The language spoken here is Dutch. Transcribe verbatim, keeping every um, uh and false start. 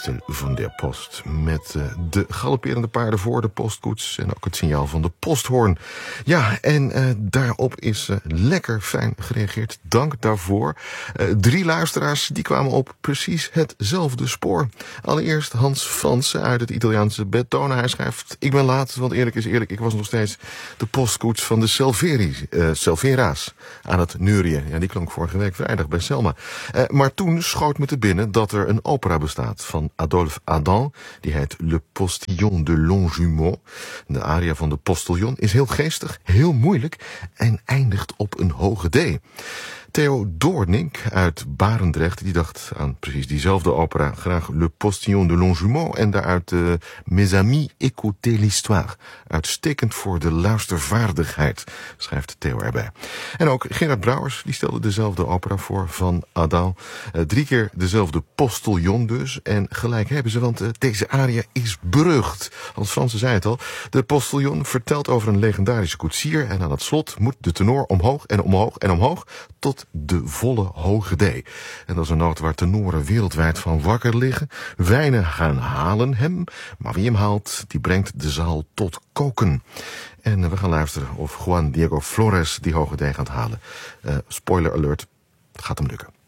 van der Post. Met uh, de galopperende paarden voor de postkoets en ook het signaal van de posthoorn. Ja, en uh, daarop is uh, lekker fijn gereageerd. Dank daarvoor. Uh, drie luisteraars die kwamen op precies hetzelfde spoor. Allereerst Hans Fransen uit het Italiaanse Bettona. Hij schrijft: ik ben laat, want eerlijk is eerlijk, ik was nog steeds de postkoets van de Selveri, uh, Selvera's aan het neurien. Ja, die klonk vorige week vrijdag bij Selma. Uh, maar toen schoot me te binnen dat er een opera bestaat van Adolphe Adam. Die heet Le Postillon de Longjumeau. De aria van de Postillon is heel geestig, heel moeilijk en eindigt op een hoge D. Theo Doornink uit Barendrecht, die dacht aan precies diezelfde opera, graag Le Postillon de Longjumeau en daaruit uh, Mes amis, écoutez l'histoire. Uitstekend voor de luistervaardigheid, schrijft Theo erbij. En ook Gerard Brouwers, die stelde dezelfde opera voor van Adam. Uh, drie keer dezelfde Postillon dus. En gelijk hebben ze, want uh, deze aria is berucht. Hans Fransen zei het al. De Postillon vertelt over een legendarische koetsier en aan het slot moet de tenor omhoog en omhoog en omhoog tot de volle hoge D. En dat is een noot waar tenoren wereldwijd van wakker liggen. Wijnen gaan halen hem, maar wie hem haalt, die brengt de zaal tot koken. En we gaan luisteren of Juan Diego Flores die hoge D gaat halen. Uh, spoiler alert, het gaat hem lukken.